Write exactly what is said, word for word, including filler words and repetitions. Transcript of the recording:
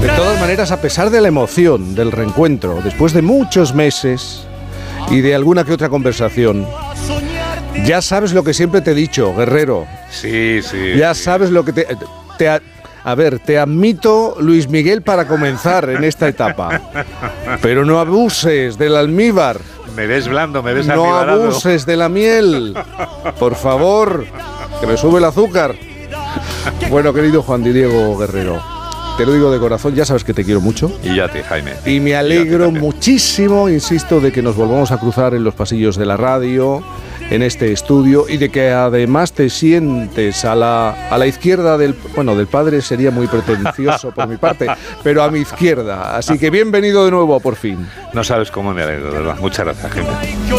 De todas maneras, a pesar de la emoción del reencuentro, después de muchos meses y de alguna que otra conversación, ya sabes lo que siempre te he dicho, Guerrero. Sí, sí. Ya sí. sabes lo que te... te a ver, te admito, Luis Miguel, para comenzar en esta etapa. Pero no abuses del almíbar. Me ves blando, me ves No almibarado. abuses de la miel. Por favor, que me sube el azúcar. Bueno, querido Juan Di Diego Guerrero, te lo digo de corazón, ya sabes que te quiero mucho. Y yo a ti, Jaime. Y me alegro muchísimo, insisto, de que nos volvamos a cruzar en los pasillos de la radio, en este estudio, y de que además te sientes a la, a la izquierda del... Bueno, del padre sería muy pretencioso por mi parte, pero a mi izquierda. Así que bienvenido de nuevo, por fin. No sabes cómo me alegro, de verdad. Muchas gracias, Jaime.